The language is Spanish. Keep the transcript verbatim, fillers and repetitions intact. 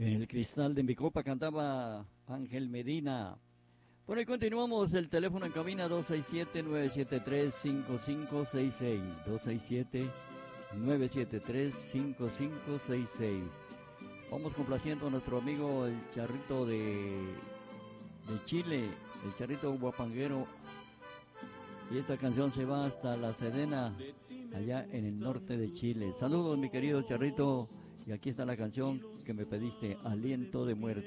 En el cristal de mi copa cantaba Ángel Medina. Bueno, y continuamos. El teléfono en cabina dos seis siete, nueve siete tres, cinco cinco seis seis. dos seis siete, nueve siete tres, cinco cinco seis seis. Vamos complaciendo a nuestro amigo el Charrito de, de Chile, el Charrito Guapanguero. Y esta canción se va hasta La Sedena, allá en el norte de Chile. Saludos, mi querido Charrito. Y aquí está la canción que me pediste, Aliento de Muerte.